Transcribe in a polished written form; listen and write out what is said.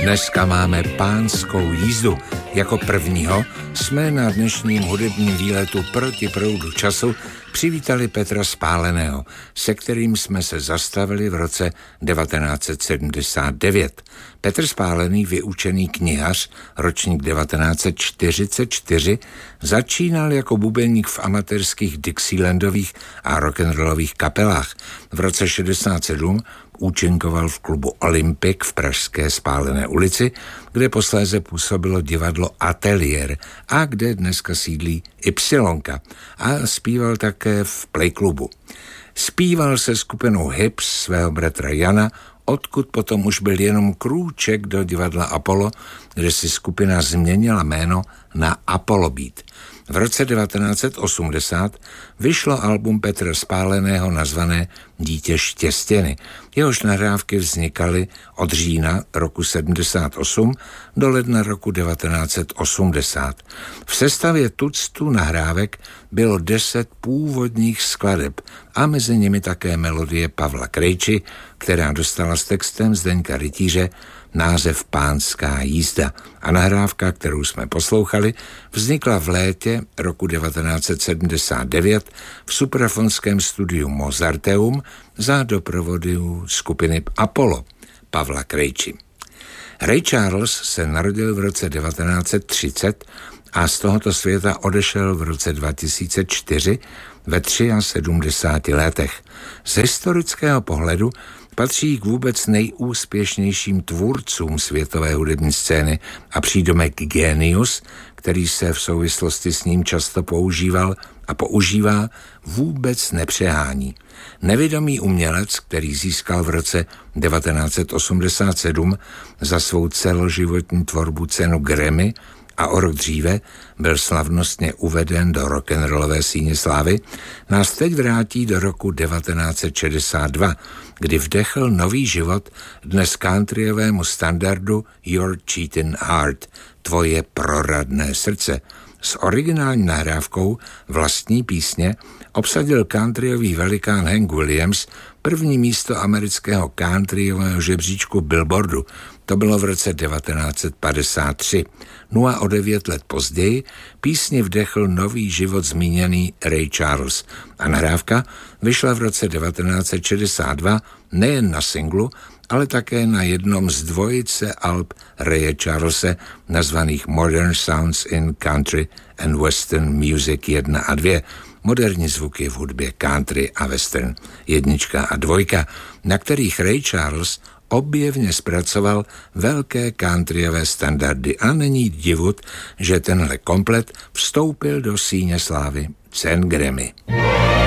Dneska máme Pánskou jízdu. Jako prvního jsme na dnešním hudebním výletu proti proudu času přivítali Petra Spáleného, se kterým jsme se zastavili v roce 1979. Petr Spálený, vyučený knihař, ročník 1944, začínal jako bubeník v amatérských dixielandových a rock'n'rollových kapelách. V roce 67 účinkoval v klubu Olympic v pražské Spálené ulici, kde posléze působilo divadlo Atelier a kde dneska sídlí Ypsilonka, a zpíval také v Playklubu. Zpíval se skupinou Hips svého bratra Jana, odkud potom už byl jenom krůček do divadla Apollo, kde si skupina změnila jméno na Apollo Beat. V roce 1980 vyšlo album Petra Spáleného nazvané Dítě štěstěny. Jehož nahrávky vznikaly od října roku 78 do ledna roku 1980. V sestavě tuctu nahrávek bylo 10 původních skladeb a mezi nimi také melodie Pavla Krejči, která dostala s textem Zdeňka Rytíře název Pánská jízda, a nahrávka, kterou jsme poslouchali, vznikla v létě roku 1979 v suprafonském studiu Mozarteum za doprovodu skupiny Apollo Pavla Krejči. Ray Charles se narodil v roce 1930 a z tohoto světa odešel v roce 2004 ve 73 letech. Z historického pohledu patří k vůbec nejúspěšnějším tvůrcům světové hudební scény a přídomek génius, který se v souvislosti s ním často používal a používá, vůbec nepřehání. Nevědomý umělec, který získal v roce 1987 za svou celoživotní tvorbu cenu Grammy a o rok dříve byl slavnostně uveden do rock'n'rollové síně slávy, nás teď vrátí do roku 1962, kdy vdechl nový život dnes countryovému standardu Your Cheatin' Heart, tvoje proradné srdce. S originální nahrávkou vlastní písně obsadil countryový velikán Hank Williams první místo amerického countryového žebříčku Billboardu. To bylo v roce 1953. No a o 9 let později písni vdechl nový život zmíněný Ray Charles. A nahrávka vyšla v roce 1962 nejen na singlu, ale také na jednom z dvojice alb Raye Charlese nazvaných Modern Sounds in Country and Western Music 1 a 2. Moderní zvuky v hudbě country a western 1 a 2, na kterých Ray Charles objevně zpracoval velké countryové standardy, a není divut, že tenhle komplet vstoupil do síně slávy cen Grammy.